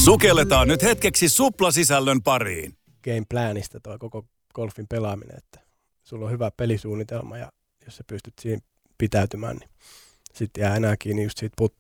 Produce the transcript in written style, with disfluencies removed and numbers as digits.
Sukelletaan nyt hetkeksi suplasisällön pariin. Game planista tuo koko golfin pelaaminen, että sulla on hyvä pelisuunnitelma ja jos sä pystyt siinä pitäytymään, niin sitten jää enää kiinni just siitä